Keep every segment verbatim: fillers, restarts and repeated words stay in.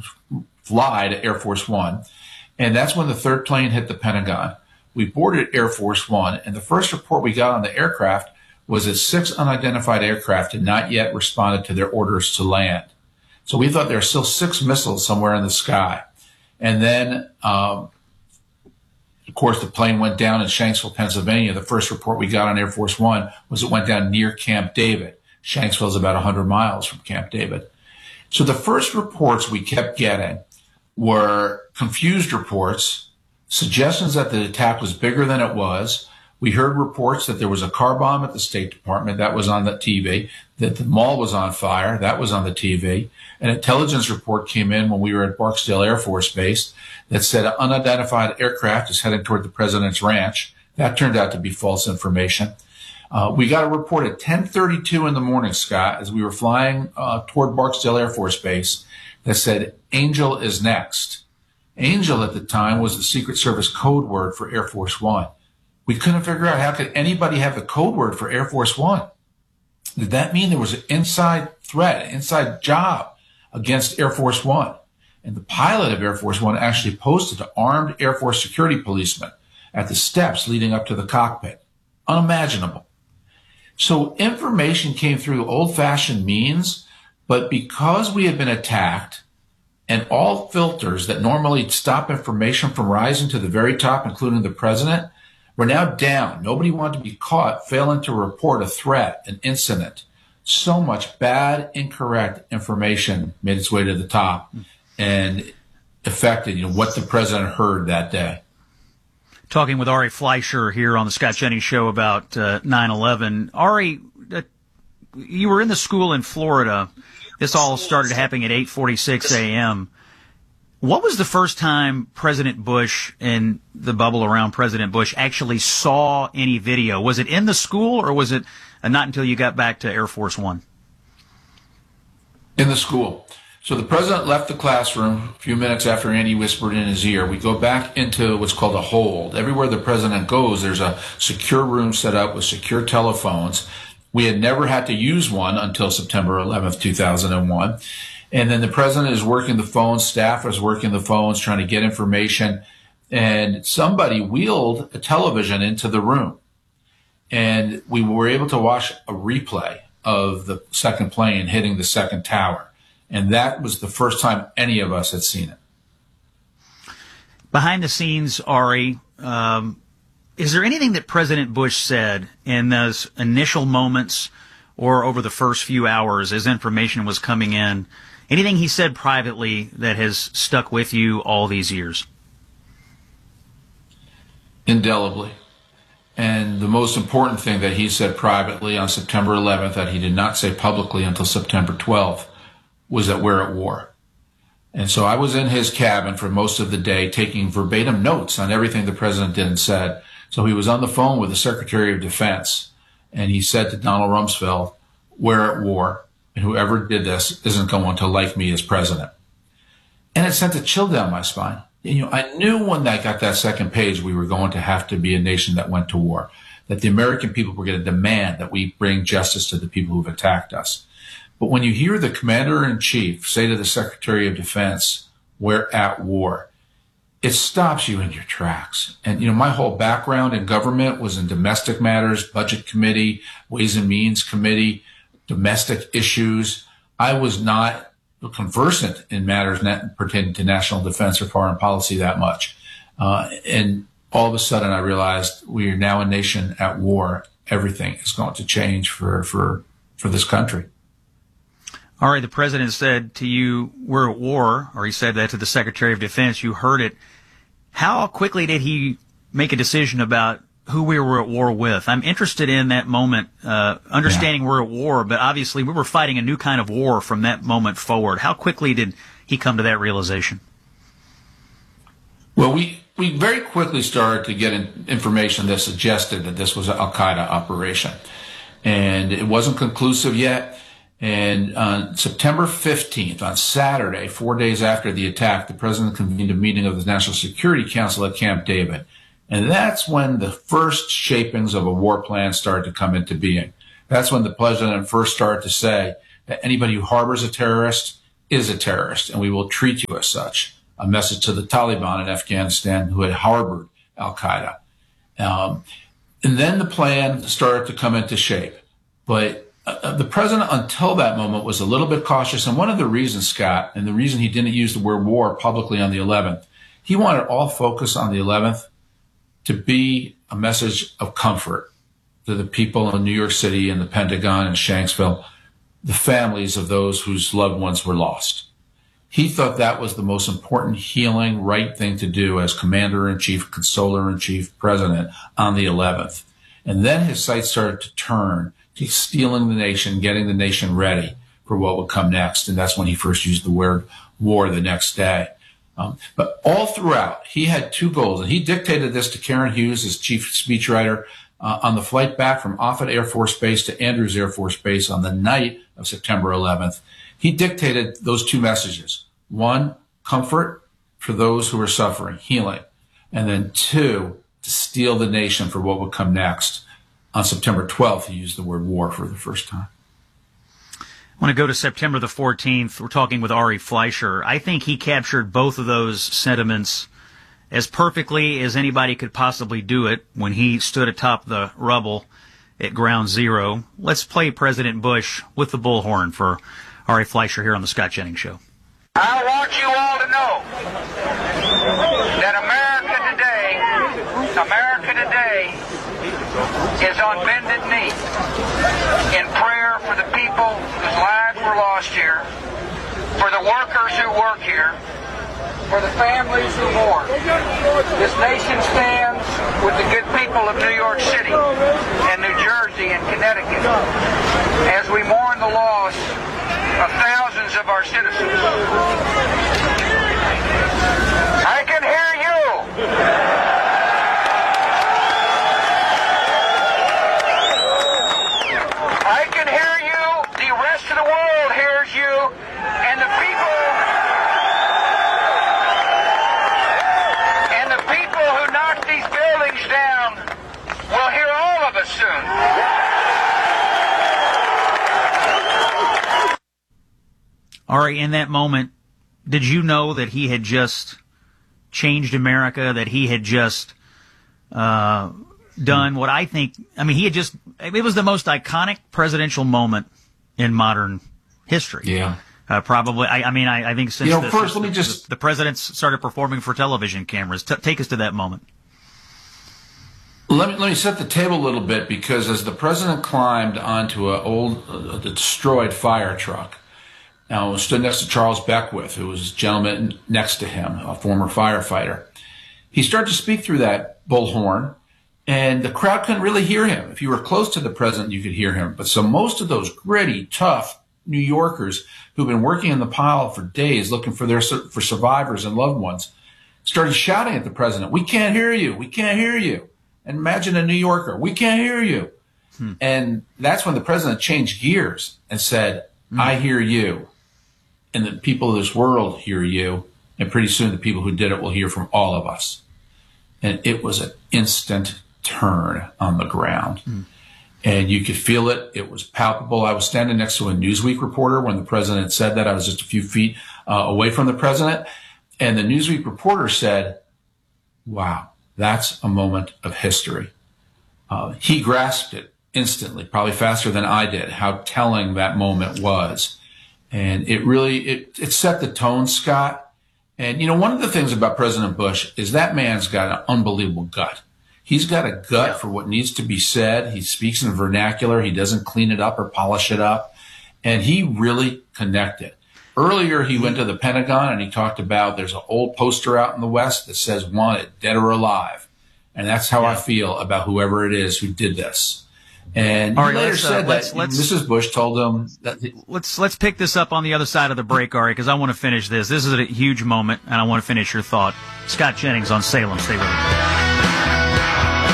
fly to Air Force One. And that's when the third plane hit the Pentagon. We boarded Air Force One, and the first report we got on the aircraft was that six unidentified aircraft had not yet responded to their orders to land. So we thought there were still six missiles somewhere in the sky. And then, um, of course, the plane went down in Shanksville, Pennsylvania. The first report we got on Air Force One was it went down near Camp David. Shanksville is about one hundred miles from Camp David. So the first reports we kept getting were confused reports, suggestions that the attack was bigger than it was. We heard reports that there was a car bomb at the State Department. That was on the T V. That the mall was on fire. That was on the T V. An intelligence report came in when we were at Barksdale Air Force Base that said an unidentified aircraft is heading toward the president's ranch. That turned out to be false information. Uh, we got a report at ten thirty-two in the morning, Scott, as we were flying uh, toward Barksdale Air Force Base, that said, Angel is next. Angel at the time was the Secret Service code word for Air Force One. We couldn't figure out how could anybody have the code word for Air Force One. Did that mean there was an inside threat, an inside job against Air Force One? And the pilot of Air Force One actually posted an armed Air Force security policeman at the steps leading up to the cockpit. Unimaginable. So information came through old-fashioned means, but because we had been attacked, and all filters that normally stop information from rising to the very top, including the president, were now down. Nobody wanted to be caught failing to report a threat, an incident. So much bad, incorrect information made its way to the top and affected, you know, what the president heard that day. Talking with Ari Fleischer here on the Scott Jennings Show about uh, nine eleven. Ari, uh, you were in the school in Florida. This all started happening at eight forty-six a.m. What was the first time President Bush and the bubble around President Bush actually saw any video? Was it in the school, or was it uh, not until you got back to Air Force One? In the school. So the president left the classroom a few minutes after Andy whispered in his ear. We go back into what's called a hold. Everywhere the president goes, there's a secure room set up with secure telephones. We had never had to use one until September eleventh, two thousand one. And then the president is working the phones, staff is working the phones, trying to get information. And somebody wheeled a television into the room. And we were able to watch a replay of the second plane hitting the second tower. And that was the first time any of us had seen it. Behind the scenes, Ari, um, is there anything that President Bush said in those initial moments or over the first few hours as information was coming in, anything he said privately that has stuck with you all these years? Indelibly. And the most important thing that he said privately on September eleventh that he did not say publicly until September twelfth was that we're at war. And so I was in his cabin for most of the day taking verbatim notes on everything the president did and said. So he was on the phone with the Secretary of Defense, and he said to Donald Rumsfeld, we're at war, and whoever did this isn't going to like me as president. And it sent a chill down my spine. You know, I knew when I got that second page we were going to have to be a nation that went to war, that the American people were going to demand that we bring justice to the people who've attacked us. But when you hear the commander-in-chief say to the Secretary of Defense, we're at war, it stops you in your tracks. And, you know, my whole background in government was in domestic matters, budget committee, ways and means committee, domestic issues. I was not conversant in matters pertaining to national defense or foreign policy that much. Uh, and all of a sudden I realized we are now a nation at war. Everything is going to change for, for, for this country. All right, the president said to you, we're at war, or he said that to the Secretary of Defense. You heard it. How quickly did he make a decision about who we were at war with? I'm interested in that moment, uh, understanding yeah. we're at war, but obviously we were fighting a new kind of war from that moment forward. How quickly did he come to that realization? Well, we, we very quickly started to get in information that suggested that this was an al-Qaeda operation. And it wasn't conclusive yet. And on September fifteenth, on Saturday, four days after the attack, the president convened a meeting of the National Security Council at Camp David. And that's when the first shapings of a war plan started to come into being. That's when the president first started to say that anybody who harbors a terrorist is a terrorist, and we will treat you as such. A message to the Taliban in Afghanistan who had harbored al-Qaeda. Um, and then the plan started to come into shape. But uh, the president, until that moment, was a little bit cautious. And one of the reasons, Scott, and the reason he didn't use the word war publicly on the eleventh, he wanted all focus on the eleventh to be a message of comfort to the people in New York City and the Pentagon and Shanksville, the families of those whose loved ones were lost. He thought that was the most important, healing, right thing to do as commander-in-chief, consoler-in-chief, president on the eleventh. And then his sights started to turn to stealing the nation, getting the nation ready for what would come next. And that's when he first used the word war the next day. Um, but all throughout, he had two goals. And he dictated this to Karen Hughes, his chief speechwriter, uh, on the flight back from Offutt Air Force Base to Andrews Air Force Base on the night of September eleventh. He dictated those two messages. One, comfort for those who are suffering, healing. And then two, to steel the nation for what would come next. On September twelfth, he used the word war for the first time. I want to go to September the fourteenth. We're talking with Ari Fleischer. I think he captured both of those sentiments as perfectly as anybody could possibly do it when he stood atop the rubble at Ground Zero. Let's play President Bush with the bullhorn for Ari Fleischer here on the Scott Jennings Show. I want you all to know that America today, America today is on bended knee in prayer for the people whose lives were lost here, for the workers who work here, for the families who mourn. This nation stands with the good people of New York City and New Jersey and Connecticut as we mourn the loss of thousands of our citizens. I can hear you. I can hear you. The rest of the world hears you. And the people, and the people who knocked these buildings down will hear all of us soon. Ari, in that moment, did you know that he had just changed America, that he had just uh, done what I think, I mean, he had just, it was the most iconic presidential moment in modern history. Yeah. Uh, probably, I, I mean, I, I think since you know, the, first, the, let me just... the, the presidents started performing for television cameras. T- take us to that moment. Let me let me set the table a little bit, because as the president climbed onto an old, uh, destroyed fire truck, now stood next to Charles Beckwith, who was a gentleman next to him, a former firefighter. He started to speak through that bullhorn, and the crowd couldn't really hear him. If you were close to the president, you could hear him. But so most of those gritty, tough New Yorkers who've been working in the pile for days looking for their for survivors and loved ones started shouting at the president, "We can't hear you. We can't hear you." And imagine a New Yorker, "We can't hear you." Hmm. And that's when the president changed gears and said, hmm. "I hear you. And the people of this world hear you. And pretty soon the people who did it will hear from all of us." And it was an instant turn on the ground. Hmm. And you could feel it. It was palpable. I was standing next to a Newsweek reporter when the president said that. I was just a few feet uh, away from the president. And the Newsweek reporter said, "Wow, that's a moment of history." Uh, he grasped it instantly, probably faster than I did, how telling that moment was. And it really, it, it set the tone, Scott. And, you know, one of the things about President Bush is that man's got an unbelievable gut. He's got a gut yeah. for what needs to be said. He speaks in vernacular. He doesn't clean it up or polish it up. And he really connected. Earlier, he went to the Pentagon and he talked about there's an old poster out in the West that says "Wanted, dead or alive." And that's how yeah. I feel about whoever it is who did this. And Ari, he later let's, said uh, let's, that let's, Missus Bush told him that. The, let's let's pick this up on the other side of the break, Ari, because I want to finish this. This is a huge moment, and I want to finish your thought. Scott Jennings on Salem. Stay with us.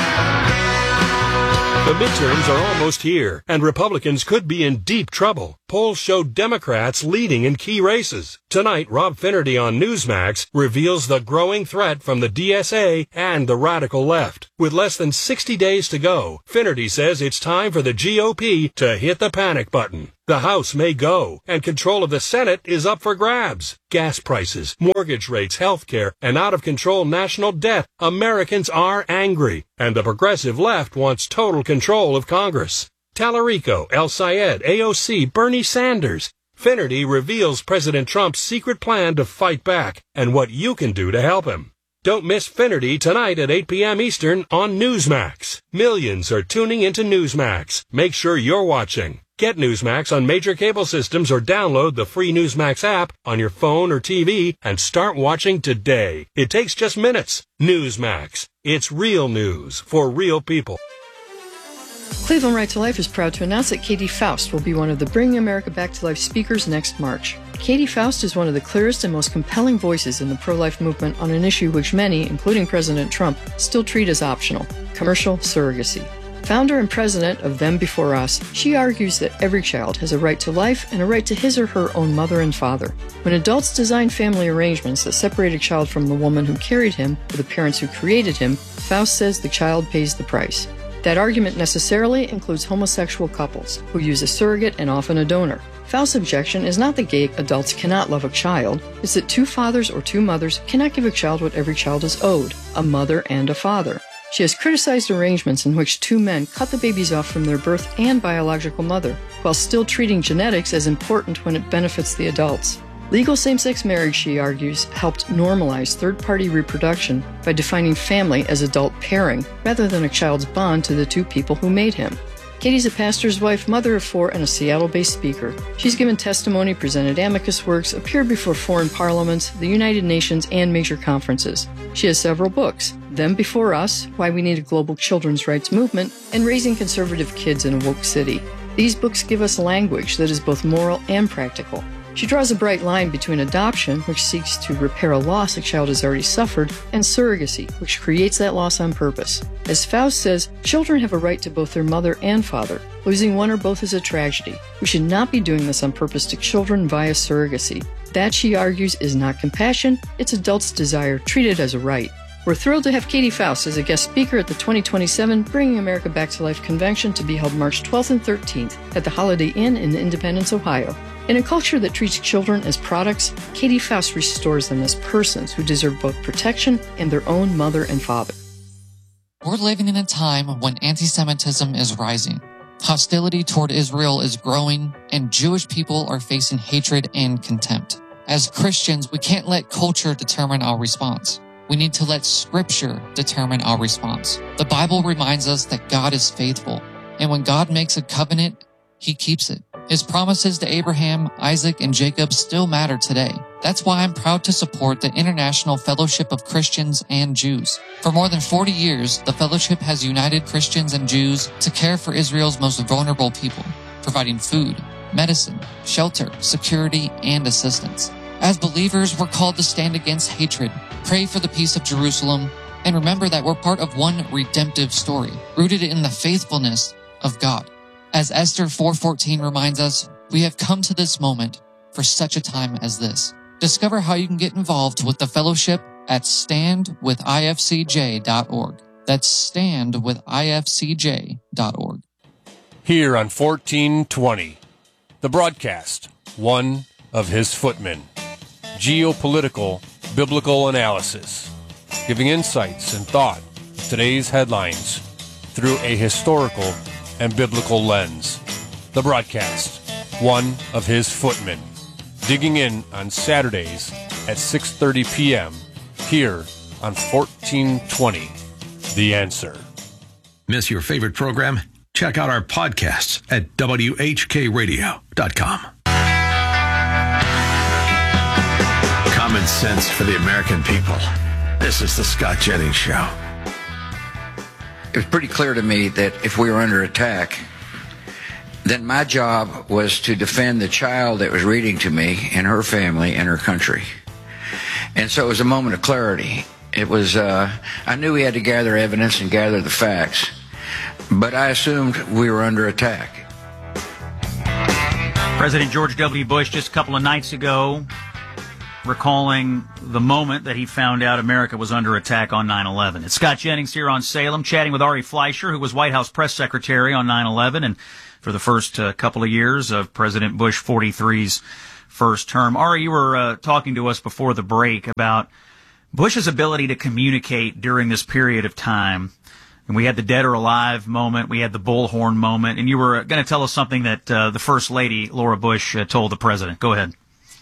The midterms are almost here, and Republicans could be in deep trouble. polls show Democrats leading in key races. Tonight, Rob Finnerty on Newsmax reveals the growing threat from the D S A and the radical left. With less than sixty days to go, Finnerty says it's time for the G O P to hit the panic button. The House may go, and control of the Senate is up for grabs. Gas prices, mortgage rates, health care, and out-of-control national debt. Americans are angry, and the progressive left wants total control of Congress. Tallarico, El Sayed, A O C, Bernie Sanders. Finnerty reveals President Trump's secret plan to fight back and what you can do to help him. Don't miss Finnerty tonight at eight p.m. Eastern on Newsmax. Millions are tuning into Newsmax. Make sure you're watching. Get Newsmax on major cable systems or download the free Newsmax app on your phone or T V and start watching today. It takes just minutes. Newsmax. It's real news for real people. Cleveland Right to Life is proud to announce that Katie Faust will be one of the Bringing America Back to Life speakers next March. Katie Faust is one of the clearest and most compelling voices in the pro-life movement on an issue which many, including President Trump, still treat as optional: commercial surrogacy. Founder and president of Them Before Us, she argues that every child has a right to life and a right to his or her own mother and father. When adults design family arrangements that separate a child from the woman who carried him or the parents who created him, Faust says the child pays the price. That argument necessarily includes homosexual couples who use a surrogate and often a donor. Faust's objection is not that gay adults cannot love a child, it's that two fathers or two mothers cannot give a child what every child is owed: a mother and a father. She has criticized arrangements in which two men cut the babies off from their birth and biological mother, while still treating genetics as important when it benefits the adults. Legal same-sex marriage, she argues, helped normalize third-party reproduction by defining family as adult pairing, rather than a child's bond to the two people who made him. Katie's a pastor's wife, mother of four, and a Seattle-based speaker. She's given testimony, presented amicus works, appeared before foreign parliaments, the United Nations, and major conferences. She has several books: Them Before Us, Why We Need a Global Children's Rights Movement, and Raising Conservative Kids in a Woke City. These books give us language that is both moral and practical. She draws a bright line between adoption, which seeks to repair a loss a child has already suffered, and surrogacy, which creates that loss on purpose. As Faust says, children have a right to both their mother and father. Losing one or both is a tragedy. We should not be doing this on purpose to children via surrogacy. That, she argues, is not compassion, it's adults' desire treated as a right. We're thrilled to have Katie Faust as a guest speaker at the twenty twenty-seven Bringing America Back to Life convention, to be held March twelfth and thirteenth at the Holiday Inn in Independence, Ohio. In a culture that treats children as products, Katie Faust restores them as persons who deserve both protection and their own mother and father. We're living in a time when anti-Semitism is rising. Hostility toward Israel is growing, and Jewish people are facing hatred and contempt. As Christians, we can't let culture determine our response. We need to let Scripture determine our response. The Bible reminds us that God is faithful, and when God makes a covenant, He keeps it. His promises to Abraham, Isaac, and Jacob still matter today. That's why I'm proud to support the International Fellowship of Christians and Jews. For more than forty years, the fellowship has united Christians and Jews to care for Israel's most vulnerable people, providing food, medicine, shelter, security, and assistance. As believers, we're called to stand against hatred, pray for the peace of Jerusalem, and remember that we're part of one redemptive story, rooted in the faithfulness of God. As Esther four fourteen reminds us, we have come to this moment for such a time as this. Discover how you can get involved with the fellowship at stand with I F C J dot org. That's stand with I F C J dot org. Here on fourteen twenty, the broadcast, one of his footmen. Geopolitical biblical analysis, giving insights and thought to today's headlines through a historical and biblical lens. The broadcast, one of his footmen, digging in on Saturdays at six thirty p.m. here on fourteen twenty, The Answer. Miss your favorite program? Check out our podcasts at W H K radio dot com. Common sense for the American people. This is the Scott Jennings Show. It was pretty clear to me that if we were under attack, then my job was to defend the child that was reading to me and her family and her country. And so it was a moment of clarity. It was, uh, I knew we had to gather evidence and gather the facts, but I assumed we were under attack. President George W. Bush just a couple of nights ago recalling the moment that he found out America was under attack on nine eleven. It's Scott Jennings here on Salem, chatting with Ari Fleischer, who was White House press secretary on nine eleven and for the first uh, couple of years of President Bush forty-three's first term. Ari, you were uh, talking to us before the break about Bush's ability to communicate during this period of time. And we had the dead or alive moment, we had the bullhorn moment, and you were going to tell us something that uh, the First Lady, Laura Bush, uh, told the president. Go ahead.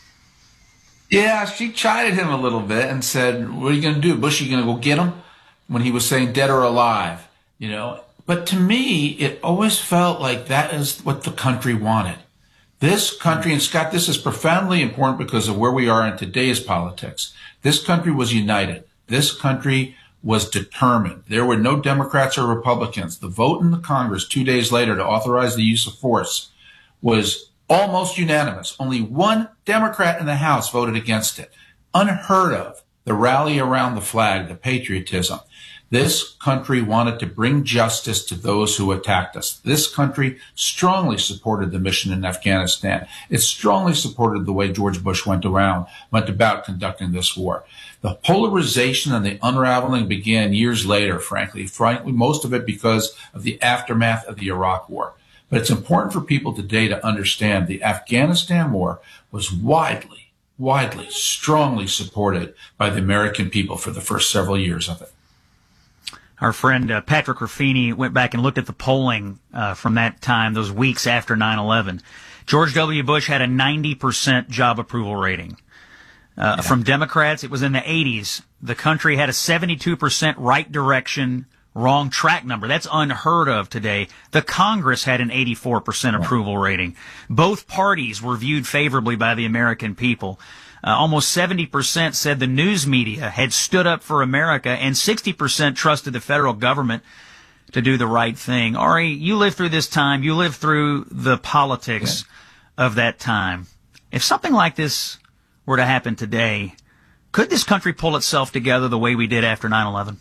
Yeah, she chided him a little bit and said, what are you going to do? Bush, are you going to go get him? When he was saying dead or alive, you know. But to me, it always felt like that is what the country wanted. This country, and Scott, this is profoundly important because of where we are in today's politics. This country was united. This country was determined. There were no Democrats or Republicans. The vote in the Congress two days later to authorize the use of force was almost unanimous. Only one Democrat in the House voted against it. Unheard of. The rally around the flag, the patriotism. This country wanted to bring justice to those who attacked us. This country strongly supported the mission in Afghanistan. It strongly supported the way George Bush went around, went about conducting this war. The polarization and the unraveling began years later, frankly, frankly, most of it because of the aftermath of the Iraq War. But it's important for people today to understand the Afghanistan war was widely, widely, strongly supported by the American people for the first several years of it. Our friend uh, Patrick Ruffini went back and looked at the polling uh, from that time, those weeks after nine eleven. George W. Bush had a ninety percent job approval rating. Uh, yeah. From Democrats, it was in the eighties. The country had a seventy-two percent right direction, wrong track number. That's unheard of today. The Congress had an eighty-four percent approval rating. Both parties were viewed favorably by the American people. Uh, almost seventy percent said the news media had stood up for America, and sixty percent trusted the federal government to do the right thing. Ari, you lived through this time. You lived through the politics yeah. of that time. If something like this were to happen today, could this country pull itself together the way we did after nine eleven?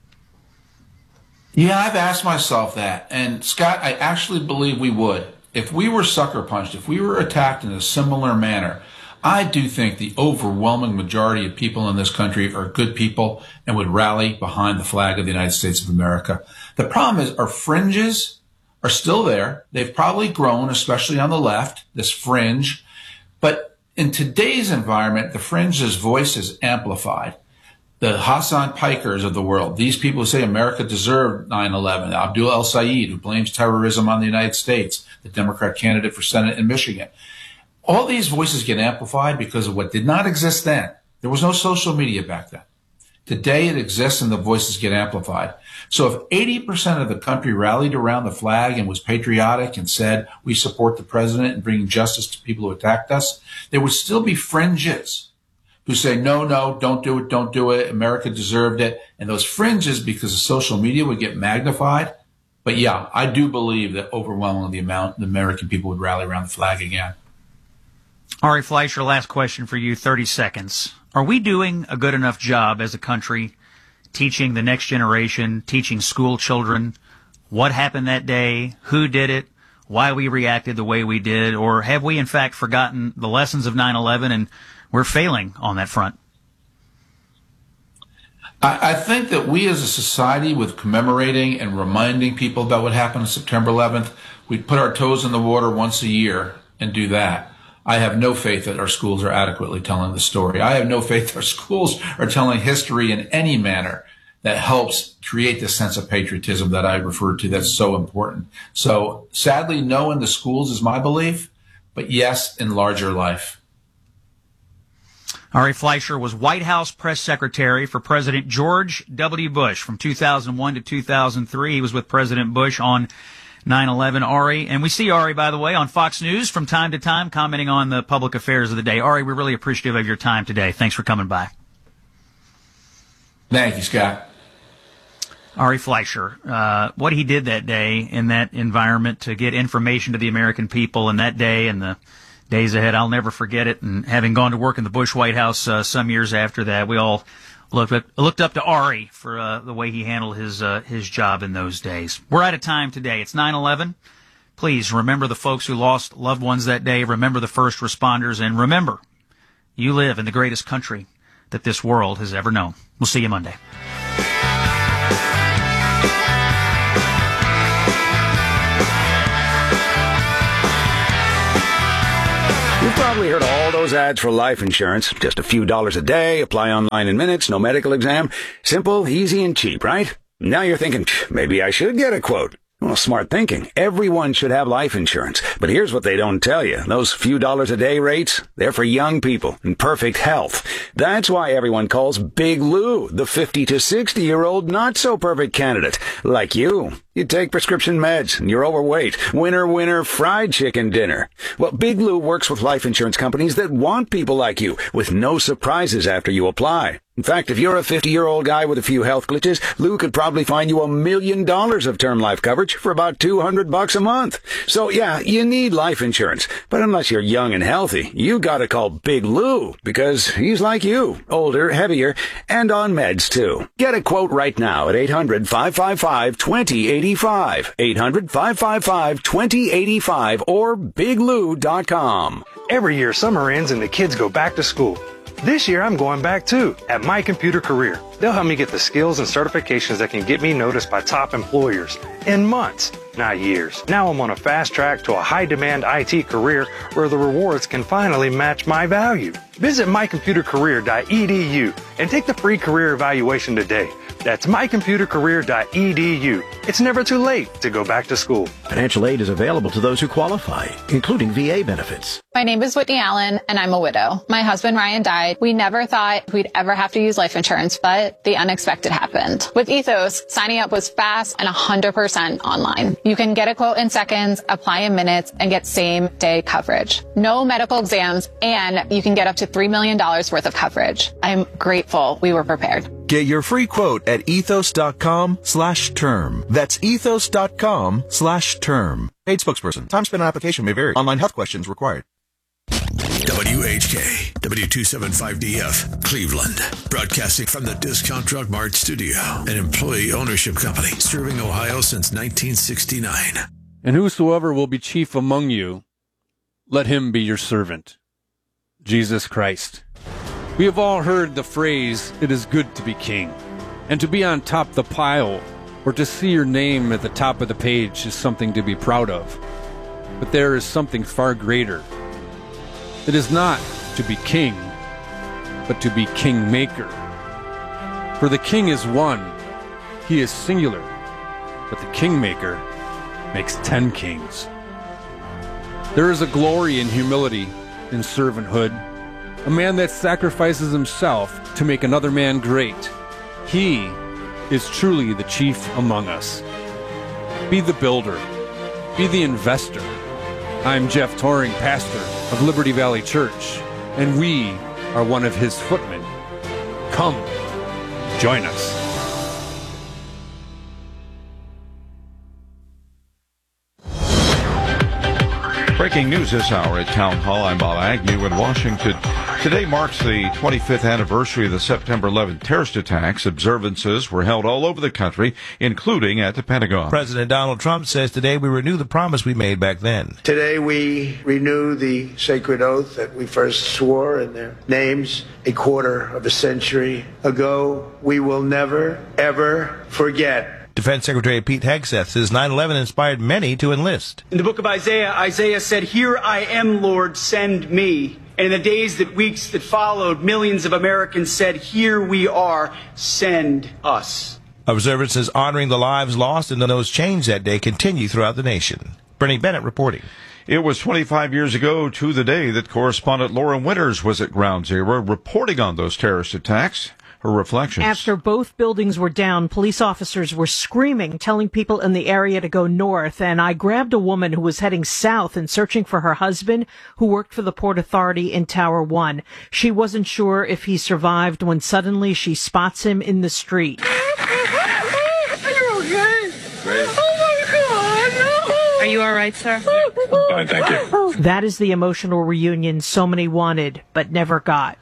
Yeah, I've asked myself that. And, Scott, I actually believe we would. If we were sucker punched, if we were attacked in a similar manner, I do think the overwhelming majority of people in this country are good people and would rally behind the flag of the United States of America. The problem is our fringes are still there. They've probably grown, especially on the left, this fringe. But in today's environment, the fringe's voice is amplified. The Hassan Pikers of the world, these people who say America deserved nine eleven, Abdul El-Sayed, who blames terrorism on the United States, the Democrat candidate for Senate in Michigan. All these voices get amplified because of what did not exist then. There was no social media back then. Today it exists and the voices get amplified. So if eighty percent of the country rallied around the flag and was patriotic and said, we support the president and bringing justice to people who attacked us, there would still be fringes who say, no, no, don't do it, don't do it, America deserved it. And those fringes, because of social media, would get magnified. But yeah, I do believe that overwhelmingly the amount the American people would rally around the flag again. Ari Fleischer, last question for you, thirty seconds. Are we doing a good enough job as a country teaching the next generation, teaching school children what happened that day, who did it, why we reacted the way we did, or have we in fact forgotten the lessons of nine eleven and we're failing on that front? I, I think that we as a society, with commemorating and reminding people about what happened on September eleventh, we put our toes in the water once a year and do that. I have no faith that our schools are adequately telling the story. I have no faith our schools are telling history in any manner that helps create this sense of patriotism that I referred to that's so important. So sadly, no in the schools is my belief, but yes in larger life. Ari Fleischer was White House press secretary for President George W. Bush from two thousand one to two thousand three. He was with President Bush on nine eleven. Ari, and we see Ari, by the way, on Fox News from time to time, commenting on the public affairs of the day. Ari, we're really appreciative of your time today. Thanks for coming by. Thank you, Scott. Ari Fleischer, uh, what he did that day in that environment to get information to the American people, and that day and the days ahead, I'll never forget it. And having gone to work in the Bush White House uh, some years after that, we all looked up, looked up to Ari for uh, the way he handled his uh, his job in those days. We're out of time today. It's nine eleven. Please remember the folks who lost loved ones that day. Remember the first responders. And remember, you live in the greatest country that this world has ever known. We'll see you Monday. You've probably heard all those ads for life insurance. Just a few dollars a day, apply online in minutes, no medical exam. Simple, easy, and cheap, right? Now you're thinking, maybe I should get a quote. Well, smart thinking. Everyone should have life insurance. But here's what they don't tell you. Those few dollars a day rates, they're for young people in perfect health. That's why everyone calls Big Lou the fifty to sixty year old not so perfect candidate. Like you. You take prescription meds and you're overweight. Winner, winner, fried chicken dinner. Well, Big Lou works with life insurance companies that want people like you with no surprises after you apply. In fact, if you're a fifty-year-old guy with a few health glitches, Lou could probably find you a million dollars of term life coverage for about two hundred bucks a month. So yeah, you need life insurance. But unless you're young and healthy, you gotta call Big Lou because he's like you, older, heavier, and on meds too. Get a quote right now at eight hundred, five five five, two zero eight five, eight hundred, five five five, two zero eight five, or big lou dot com. Every year summer ends and the kids go back to school. This year I'm going back too, at My Computer Career. They'll help me get the skills and certifications that can get me noticed by top employers in months, not years. Now I'm on a fast track to a high-demand I T career where the rewards can finally match my value. Visit my computer career dot e d u and take the free career evaluation today. That's my computer career dot e d u. It's never too late to go back to school. Financial aid is available to those who qualify, including V A benefits. My name is Whitney Allen, and I'm a widow. My husband, Ryan, died. We never thought we'd ever have to use life insurance, but the unexpected happened. With Ethos, signing up was fast and one hundred percent online. You can get a quote in seconds, apply in minutes, and get same-day coverage. No medical exams, and you can get up to three million dollars worth of coverage. I'm grateful we were prepared. Get your free quote at ethos.com slash term. That's ethos.com slash term. Paid spokesperson. Time spent on application may vary. Online health questions required. W H K, W two seventy-five D F, Cleveland. Broadcasting from the Discount Drug Mart studio, an employee ownership company serving Ohio since nineteen sixty-nine. And whosoever will be chief among you, let him be your servant. Jesus Christ. We have all heard the phrase, it is good to be king. And to be on top of the pile, or to see your name at the top of the page is something to be proud of. But there is something far greater. It is not to be king, but to be kingmaker. For the king is one, he is singular, but the kingmaker makes ten kings. There is a glory in humility, in servanthood, a man that sacrifices himself to make another man great. He is truly the chief among us. Be the builder. Be the investor. I'm Jeff Toring, pastor of Liberty Valley Church, and we are one of his footmen. Come, join us. Breaking news this hour at Town Hall. I'm Bob Agnew in Washington. Today marks the twenty-fifth anniversary of the September eleventh terrorist attacks. Observances were held all over the country, including at the Pentagon. President Donald Trump says today we renew the promise we made back then. Today we renew the sacred oath that we first swore in their names a quarter of a century ago. We will never, ever forget. Defense Secretary Pete Hegseth says nine eleven inspired many to enlist. In the book of Isaiah, Isaiah said, "Here I am, Lord, send me." And in the days that weeks that followed, millions of Americans said, "Here we are, send us." Observances honoring the lives lost and those changed that day continue throughout the nation. Bernie Bennett reporting. It was twenty-five years ago to the day that correspondent Laura Winters was at Ground Zero reporting on those terrorist attacks. Her reflections. After both buildings were down, police officers were screaming, telling people in the area to go north, and I grabbed a woman who was heading south and searching for her husband, who worked for the Port Authority in Tower One. She wasn't sure if he survived when suddenly she spots him in the street. Are you okay? Oh my God, no! Are you all right, sir? Fine, thank you. That is the emotional reunion so many wanted, but never got.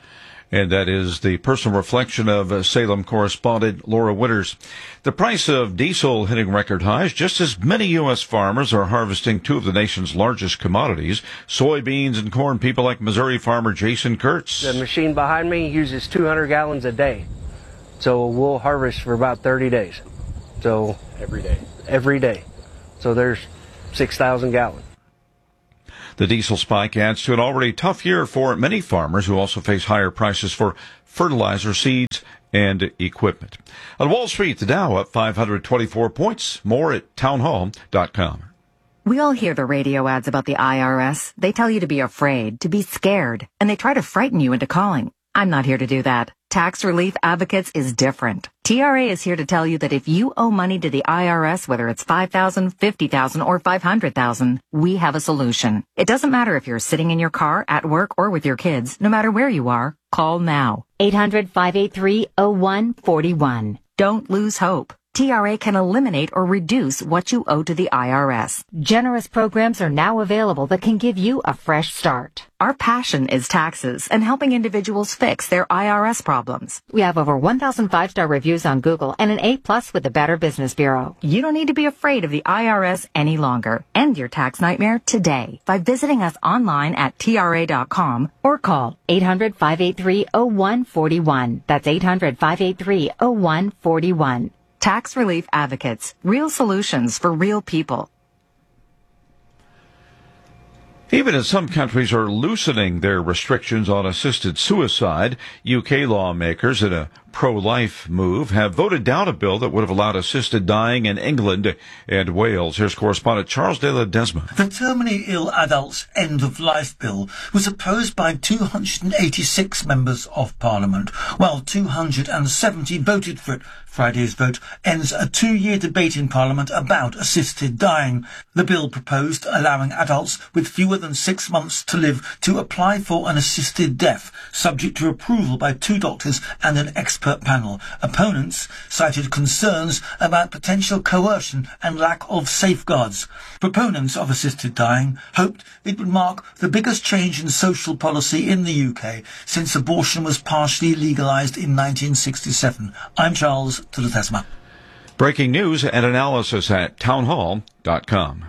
And that is the personal reflection of uh, Salem correspondent Laura Winters. The price of diesel hitting record highs just as many U S farmers are harvesting two of the nation's largest commodities, soybeans and corn. People like Missouri farmer Jason Kurtz. The machine behind me uses two hundred gallons a day. So we'll harvest for about thirty days. So every day. Every day. So there's six thousand gallons. The diesel spike adds to an already tough year for many farmers who also face higher prices for fertilizer, seeds, and equipment. On Wall Street, the Dow up five hundred twenty-four points. More at townhall dot com. We all hear the radio ads about the I R S. They tell you to be afraid, to be scared, and they try to frighten you into calling. I'm not here to do that. Tax Relief Advocates is different. T R A is here to tell you that if you owe money to the I R S, whether it's five thousand dollars, fifty thousand dollars, or five hundred thousand dollars, we have a solution. It doesn't matter if you're sitting in your car, at work, or with your kids. No matter where you are, call now. eight hundred, five eight three, oh one four one. Don't lose hope. T R A can eliminate or reduce what you owe to the I R S. Generous programs are now available that can give you a fresh start. Our passion is taxes and helping individuals fix their I R S problems. We have over one thousand five-star reviews on Google and an A plus with the Better Business Bureau. You don't need to be afraid of the I R S any longer. End your tax nightmare today by visiting us online at T R A dot com or call eight hundred, five eight three, oh one four one. That's eight hundred, five eight three, oh one four one. Tax Relief Advocates. Real solutions for real people. Even as some countries are loosening their restrictions on assisted suicide, U K lawmakers in a pro-life move have voted down a bill that would have allowed assisted dying in England and Wales. Here's correspondent Charles de Ledesma. The Terminally Ill Adults End of Life Bill was opposed by two hundred eighty-six members of Parliament, while two hundred seventy voted for it. Friday's vote ends a two-year debate in Parliament about assisted dying. The bill proposed allowing adults with fewer than six months to live to apply for an assisted death, subject to approval by two doctors and an expert panel. Opponents cited concerns about potential coercion and lack of safeguards. Proponents of assisted dying hoped it would mark the biggest change in social policy in the U K since abortion was partially legalised in nineteen sixty-seven. I'm Charles de Ledesma. Breaking news and analysis at townhall dot com.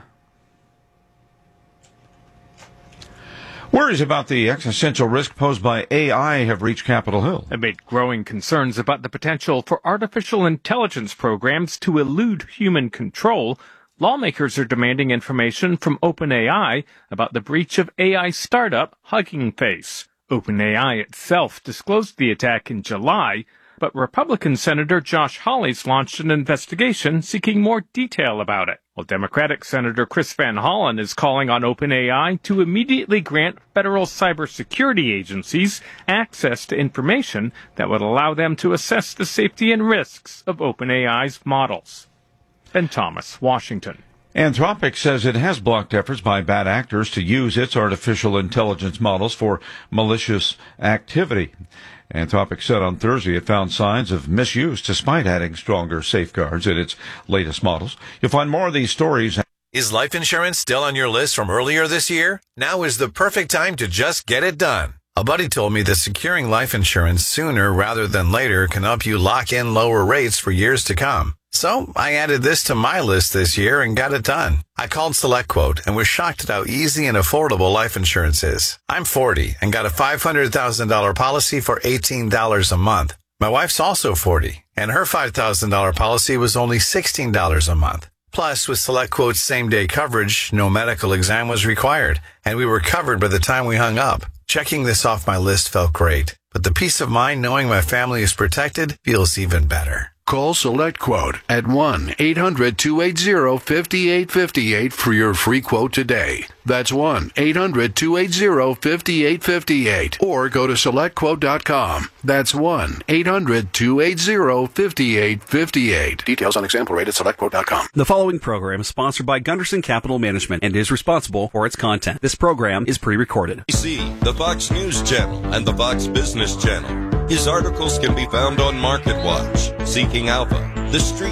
Worries about the existential risk posed by A I have reached Capitol Hill. Amid growing concerns about the potential for artificial intelligence programs to elude human control, lawmakers are demanding information from OpenAI about the breach of A I startup Hugging Face. OpenAI itself disclosed the attack in July, but Republican Senator Josh Hawley's launched an investigation seeking more detail about it, while Democratic Senator Chris Van Hollen is calling on OpenAI to immediately grant federal cybersecurity agencies access to information that would allow them to assess the safety and risks of OpenAI's models. Ben Thomas, Washington. Anthropic says it has blocked efforts by bad actors to use its artificial intelligence models for malicious activity. Anthropic said on Thursday it found signs of misuse despite adding stronger safeguards in its latest models. You'll find more of these stories. Is life insurance still on your list from earlier this year? Now is the perfect time to just get it done. A buddy told me that securing life insurance sooner rather than later can help you lock in lower rates for years to come. So I added this to my list this year and got it done. I called SelectQuote and was shocked at how easy and affordable life insurance is. I'm forty and got a five hundred thousand dollars policy for eighteen dollars a month. My wife's also forty and her five thousand dollars policy was only sixteen dollars a month. Plus, with SelectQuote's same-day coverage, no medical exam was required, and we were covered by the time we hung up. Checking this off my list felt great, but the peace of mind knowing my family is protected feels even better. Call SelectQuote at one eight hundred two eight zero five eight five eight for your free quote today. That's one eight hundred two eight zero five eight five eight. Or go to select quote dot com. That's one eight hundred two eight zero five eight five eight. Details on example rate at select quote dot com. The following program is sponsored by Gunderson Capital Management and is responsible for its content. This program is pre-recorded. See the Fox News Channel and the Fox Business Channel. His articles can be found on MarketWatch, Seeking Alpha, The Street